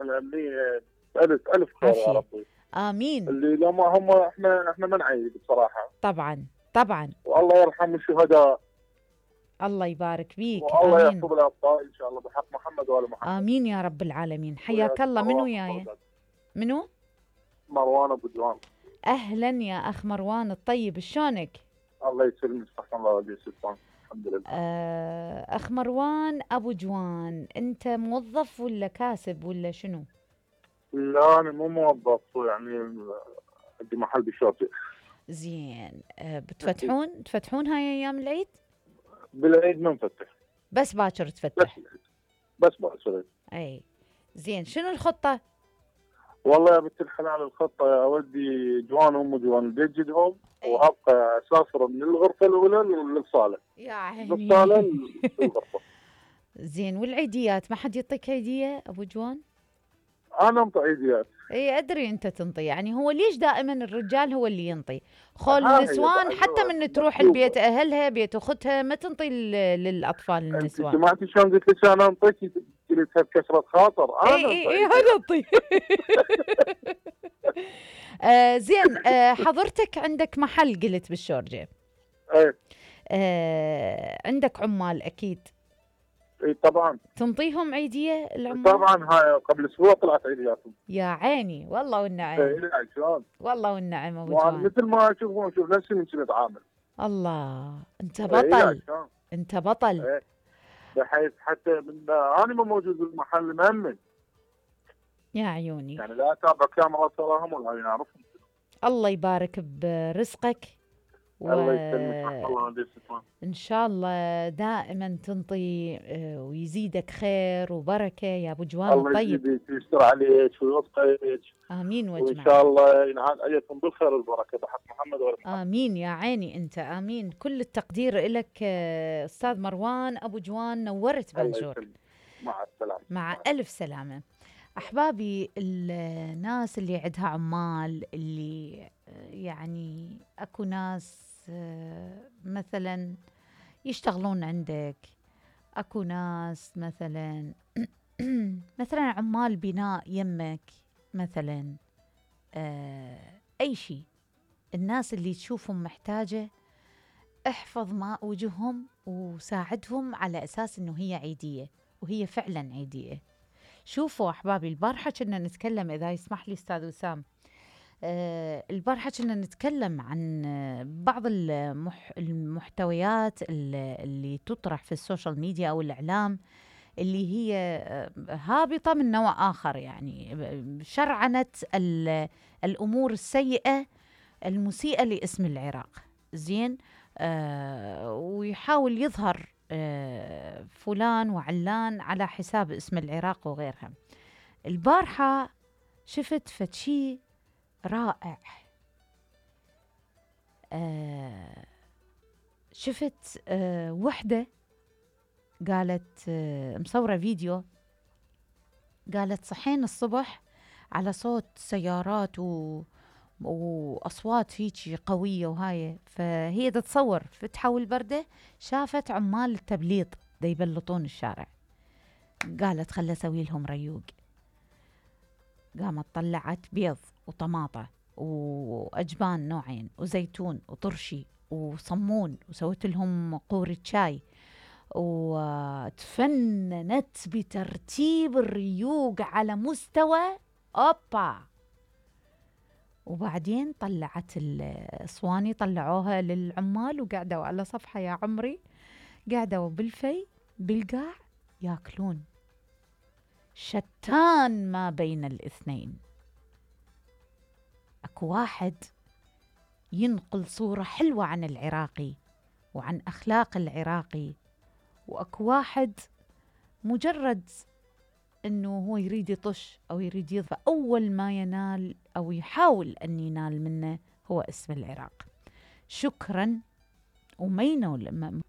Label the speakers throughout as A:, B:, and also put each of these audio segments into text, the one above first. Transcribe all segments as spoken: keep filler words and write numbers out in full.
A: الامنيه الف الف خير يا
B: عافية.
A: ربي.
B: آمين.
A: اللي لما هم احنا احنا ما نعيد بصراحه.
B: طبعا طبعا.
A: والله يرحم الشهداء.
B: الله يبارك بيك.
A: والله
B: آمين.
A: يحفظ الابطال ان شاء الله بحق محمد وال محمد.
B: آمين يا رب العالمين.
A: ويا
B: حياك الله. منو
A: مروان
B: ياي؟
A: البغداد.
B: منو؟
A: مروان ابو جوان.
B: أهلا يا أخ مروان الطيب، شلونك؟
A: الله يسلمك، استغفر الله ولي سلطان. الحمد لله.
B: آه أخ مروان أبو جوان، أنت موظف ولا كاسب ولا شنو؟
A: لا انا مو موظف، يعني عندي محل بالشاطئ.
B: زين. آه بتفتحون تفتحون هاي أيام العيد؟
A: بالعيد ما نفتح.
B: بس باكر
A: بس
B: تفتح؟
A: بس باكر.
B: أي. زين، شنو الخطة؟
A: والله يا بنت الحلال الخطه يا ودي جوان ام جوان بيجدهم،
B: أي.
A: وابقى اسافر من الغرفه الاولى للصاله،
B: يا عيني.
A: للصاله للغرفه.
B: زين، والعيديات ما حد يعطيك هدية أبو جوان؟
A: انا انطي عيديات.
B: اي ادري انت تنطي، يعني هو ليش دائما الرجال هو اللي ينطي؟ خول
A: ها هي
B: النسوان
A: بعد
B: حتى من تروح
A: مكتوبة.
B: البيت اهلها بيت اختها ما تنطي لل- للاطفال
A: انت
B: النسوان.
A: سمعتي شلون قلت لك انا انطيك؟ قلتها بكسره خاطر.
B: اي
A: انا
B: اي
A: انطي
B: اي
A: عيديات.
B: هذا انطي. آه زين. آه حضرتك عندك محل قلت بالشورجه.
A: ايه.
B: آه عندك عمال اكيد،
A: ايه طبعا.
B: تنطيهم عيديه العمال؟
A: طبعا هاي قبل اسبوع طلعت عيدياتهم.
B: يا عيني والله والنعم.
A: ايه لا شلون؟
B: والله والنعم ابو
A: وأنا
B: جوان.
A: مثل ما اشوفهم اشوف نفسي من كنت اتعامل.
B: الله، انت
A: ايه لا
B: بطل.
A: شلون؟
B: انت بطل.
A: ايه بحيث حتى من انا ما موجود بالمحل مأمن.
B: يا عيوني.
A: يعني لا اتابع كاميرا تراهم ولا نعرفهم.
B: الله يبارك برزقك،
A: الله يسلمك، رحم الله
B: وإن
A: والديك ستوان.
B: شاء الله دائما تنطي آه، ويزيدك خير وبركة يا أبو جوان
A: الله
B: الطيب.
A: يزيدك ويستر عليك ويوفقك،
B: آمين
A: وان
B: واجمعين.
A: شاء الله ينعاد عليكم بالخير والبركه بحق محمد وال محمد.
B: آمين يا عيني أنت. آمين. كل التقدير لك آه، أستاذ مروان أبو جوان، نورت
A: الله
B: بنجور.
A: يسلمك. مع السلامه.
B: مع ألف سلامة. أحبابي، الناس اللي عندها عمال، اللي آه، يعني أكو ناس آه، مثلا يشتغلون عندك، اكو ناس مثلا مثلا عمال بناء يمك مثلا، آه اي شيء، الناس اللي تشوفهم محتاجة احفظ ماء وجههم وساعدهم على اساس انه هي عيدية، وهي فعلا عيدية. شوفوا احبابي، البارحة كنا نتكلم، اذا يسمح لي استاذ وسام، آه، البارحة كنا نتكلم عن آه، بعض المح المحتويات ال- اللي تطرح في السوشيال ميديا أو الإعلام، اللي هي آه، هابطة من نوع آخر، يعني ب- شرعنة ال- الأمور السيئة المسيئة لاسم العراق. زين. آه ويحاول يظهر آه فلان وعلان على حساب اسم العراق وغيرها. البارحة شفت فتشي رائع. آه شفت آه وحدة قالت، آه مصورة فيديو، قالت صحين الصبح على صوت سيارات و وأصوات هيجي قوية وهاي، فهي تتصور فتحة والبردة شافت عمال التبليط دا يبلطون الشارع، قالت خل أسوي لهم ريوق. قامت طلعت بيض وطماطة وأجبان نوعين وزيتون وطرشي وصمون، وسويت لهم قورة شاي، وتفننت بترتيب الريوق على مستوى أوبا. وبعدين طلعت الصواني، طلعوها للعمال وقعدوا على صفحة يا عمري، قعدوا بالفي بالقاع ياكلون. شتان ما بين الاثنين. اكو واحد ينقل صورة حلوة عن العراقي وعن أخلاق العراقي، وأكو واحد مجرد أنه هو يريد يطش أو يريد يضفى، أول ما ينال أو يحاول أن ينال منه هو اسم العراق. شكرا ومينوا لما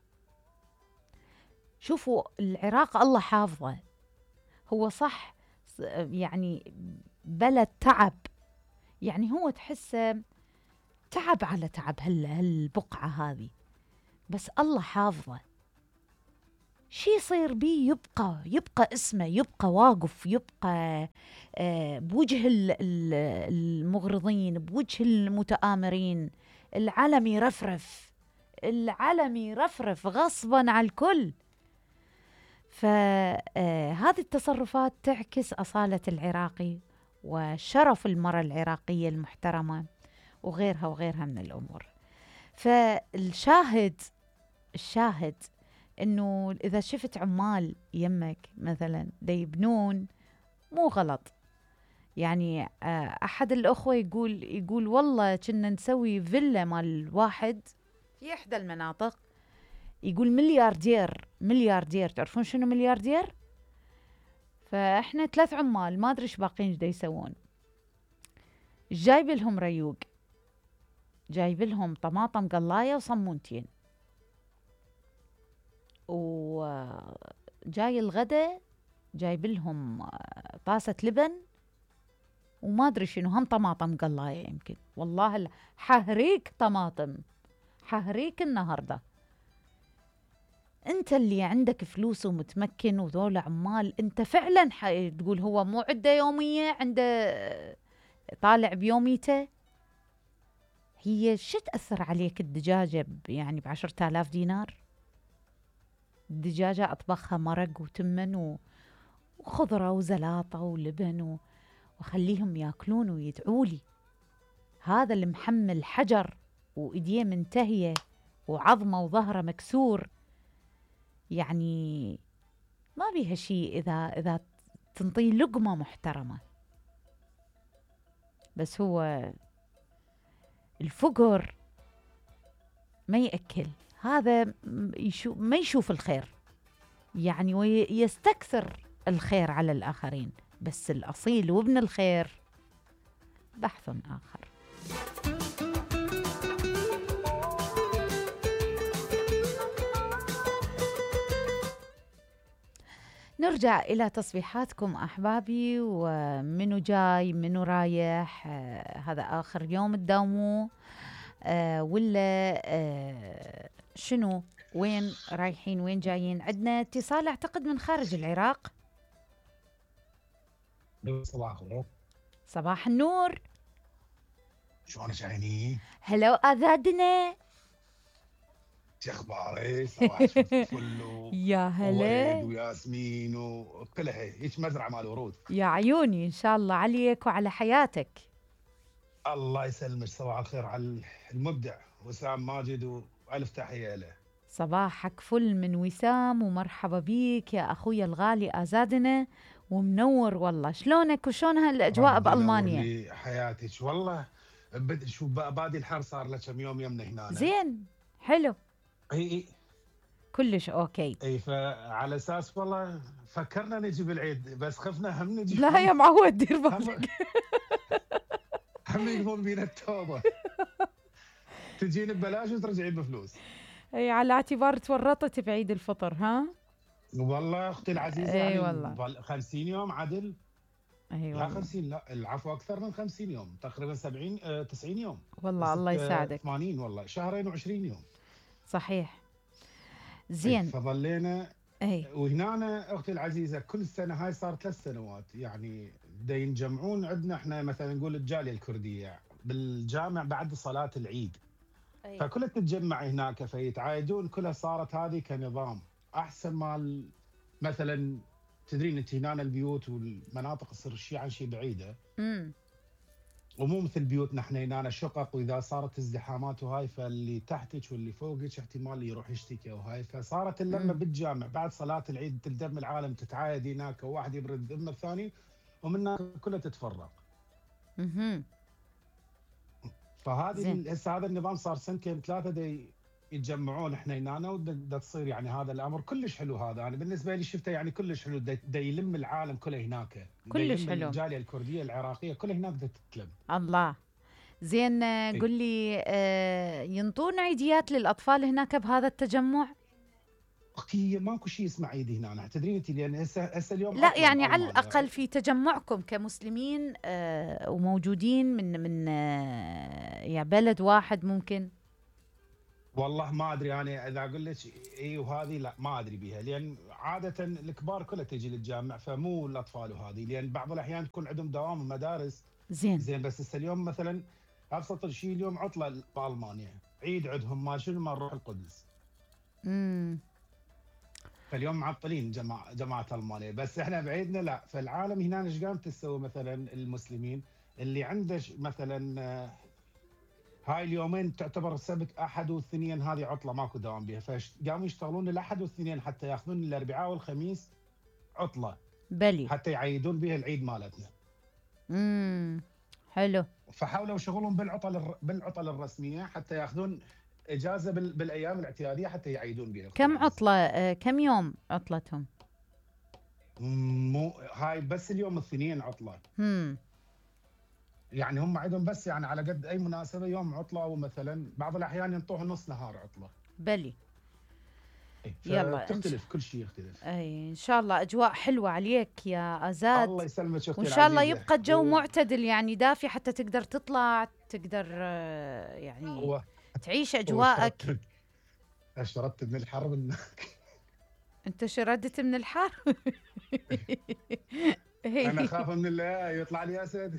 B: شوفوا العراق الله حافظه. هو صح يعني بلد تعب، يعني هو تحسه تعب على تعب هال هالبقعة هذه، بس الله حافظه. شي يصير بيه يبقى يبقى اسمه، يبقى واقف، يبقى آه، بوجه ال- ال- المغرضين، بوجه المتآمرين. العلم يرفرف، العلم يرفرف غصبا على الكل. فهذه التصرفات تعكس أصالة العراقي وشرف المرأة العراقية المحترمة وغيرها وغيرها من الأمور. فالشاهد الشاهد انه اذا شفت عمال يمك مثلا دا يبنون، مو غلط. يعني آه، احد الاخوه يقول يقول والله كنا نسوي فيلا مال واحد في احدى المناطق، يقول ملياردير ملياردير. تعرفون شنو ملياردير؟ فاحنا ثلاث عمال ما ادري ايش باقيين ايش دا يسوون. جايب لهم ريوق، جايب لهم طماطم قلايه وصمونتين، وجاي الغداء جايب لهم آه، طاسة لبن وما أدري شنو، هم طماطم قلاية يمكن. والله ال- حهريك طماطم، حهريك النهاردة. أنت اللي عندك فلوس ومتمكن وذول عمال، أنت فعلا تقول هو مو عنده يومية، عنده آه، طالع بيوميته. هي شو تأثر عليك الدجاجة ب- يعني بعشرة آلاف دينار؟ الدجاجة أطبخها مرق وتمن و... وخضرة وزلاطة ولبن و... وخليهم ياكلون ويدعولي. هذا اللي محمل حجر وإيديه منتهية وعظمه وظهره مكسور، يعني ما بيها شيء إذا إذا تنطيه لقمة محترمة. بس هو الفقر ما يأكل، هذا م- يشوف ما يشوف الخير يعني، ويستكثر الخير على الآخرين. بس الأصيل وابن الخير بحث آخر. نرجع إلى تصبيحاتكم أحبابي، ومنو جاي منو رايح. آه هذا آخر يوم تداوموه آه ولا آه شنو؟ وين رايحين وين جايين؟ عندنا اتصال أعتقد من خارج العراق.
C: صباح الخير.
B: صباح النور.
C: شلونك عيني؟
B: هلو أذادنا.
C: شو اخبارك؟ صباح الفل و-
B: يا
C: وورد
B: هلا
C: وياسمين وكلها هيك مزرعه مال ورود.
B: يا عيوني، إن شاء الله عليك وعلى حياتك.
C: الله يسلمك. صباح الخير على المبدع وسام ماجد والف تحيه له.
B: صباحك فل من وسام، ومرحبا بيك يا أخويا الغالي أزادنا، ومنور والله. شلونك وشلون هالأجواء
C: ربي ينور
B: بألمانيا؟
C: لي حياتك والله. بد شو ب- بادي الحر صار له كم يوم يمنا هنا.
B: زين، حلو،
C: اي اي
B: كلش أوكي.
C: اي فعلى اساس والله فكرنا نجي بالعيد بس خفنا هم نجي
B: لا يا معود دير
C: هم
B: بالك.
C: هم يقومون بينا التوبه. تجين ببلاش وترجعين بفلوس.
B: اي على اعتبار تورطت بعيد الفطر. ها
C: والله اختي العزيزه
B: اي
C: يعني
B: والله.
C: بال- خمسين يوم عدل.
B: اي
C: لا
B: والله
C: خمسين، لا العفو اكثر من خمسين يوم، تقريبا سبعين آه تسعين يوم.
B: والله الله
C: ست- آه،
B: يساعدك.
C: ثمانين والله شهرين و20 يوم.
B: صحيح.
C: إيه،
B: زين.
C: فظلينا.
B: اي
C: وهنا اختي العزيزه كل سنه، هاي صار ثلاث سنوات يعني دا ينجمعون عندنا احنا مثلا نقول الجاليه الكرديه بالجامع بعد صلاه العيد.
B: أي.
C: فكلها تتجمع هناك فيتعايدون، كلها صارت هذه كنظام احسن مال. مثلا تدرين انت هنا البيوت والمناطق تصير شيء عن شيء بعيده،
B: امم
C: ومو مثل بيوتنا احنا هنا شقق، واذا صارت ازدحامات وهاي فاللي تحتك واللي فوقك احتمال يروح يشتكي وهاي. فصارت اللمه
B: مم.
C: بالجامع بعد صلاه العيد، تلتم العالم تتعايد هناك، وواحد يبرد ذمه الثاني، ومن هناك كلها تتفرق.
B: اها
C: فهذه
B: زين.
C: ال- هسه هذا النظام صار سنتين ثلاثه دي يتجمعون احنا هنا، ودا تصير يعني هذا الامر كلش حلو. هذا انا بالنسبه لي شفته يعني كلش حلو، دا دا يلم العالم كله هناك، دا
B: كلش
C: يلم
B: حلو.
C: الجاليه الكرديه العراقيه كلها هناك دا تتلم.
B: الله. زين، آه،
C: إيه.
B: قل لي آه، ينطون عيديات للأطفال هناك بهذا التجمع؟
C: اختي ماكو شيء اسمه عيد هنا، تدرين انت لان هسه هسه اليوم
B: لا
C: عطلة
B: يعني على
C: بألمانيا.
B: الأقل في تجمعكم كمسلمين آه، وموجودين من من آه، يا بلد واحد ممكن.
C: والله ما ادري انا اذا اقول لك اي وهذه لا ما ادري بيها، لان عاده الكبار كلها تجي للجامع فمو الاطفال وهذه، لان بعض الاحيان تكون عندهم دوام مدارس.
B: زين.
C: زين بس هسه اليوم مثلا ابسط شيء اليوم عطله بالمانيا، عيد عندهم ما شنو ما نروح القدس.
B: امم
C: فاليوم معطلين جماعه جماعه المانيا، بس احنا بعيدنا لا. فالعالم هنا ايش قام تسوي مثلا المسلمين اللي عنده ش- مثلا آه، هاي اليومين تعتبر سبت احد واثنين هذه عطله ماكو دوام بها، فقاموا يشتغلون الاحد والاثنين حتى ياخذون الاربعاء والخميس عطله
B: بلي.
C: حتى يعيدون بها العيد مالتنا.
B: امم حلو.
C: فحاولوا يشغلون بالعطل الر- بالعطل الرسميه حتى ياخذون اجازه بال- بالايام الاعتياديه حتى يعيدون بها
B: كم
C: الخميس.
B: عطلة آه كم يوم عطلتهم؟
C: مو هاي بس اليوم الاثنين عطله،
B: امم
C: يعني هم عندهم بس يعني على قد اي مناسبه يوم عطله، ومثلا بعض الاحيان ينطوها نص نهار عطله.
B: بلي.
C: إيه،
B: يلا إن
C: فبتختلف كل شيء يختلف.
B: اي ان شاء الله اجواء حلوة عليك يا ازاد،
C: الله يسلمك اختي
B: وان شاء الله
C: العزيزه.
B: يبقى الجو
C: و...
B: معتدل يعني دافي حتى تقدر تطلع، تقدر آه، يعني
C: و...
B: تعيش
C: وشردت
B: اجواءك.
C: شردت من الحر من...
B: انت شردت من الحر؟
C: انا خاف من الله يطلع لي اسد.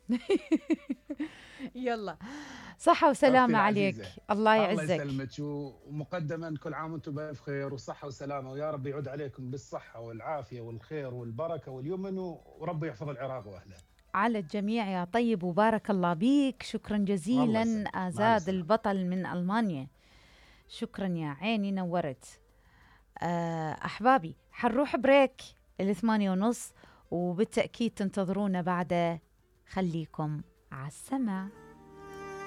B: يلا صحة
C: اختي
B: وسلامة عليك.
C: العزيزه
B: الله
C: الله
B: يعزك.
C: يسلمك، و- ومقدما كل عام وانتم بألف خير وصحه وسلامه، ويا رب يعود عليكم بالصحه والعافيه والخير والبركه واليمن، ورب يحفظ العراق واهله.
B: على الجميع يا طيب، وبارك الله بيك. شكرا
C: الله
B: جزيلا
C: يسلمك. مع
B: آزاد
C: السلامه.
B: البطل من ألمانيا. شكرا يا عيني، نورت. آه، أحبابي حنروح بريك الثمانية ونص، وبالتأكيد تنتظرونا بعد. خليكم على السمع.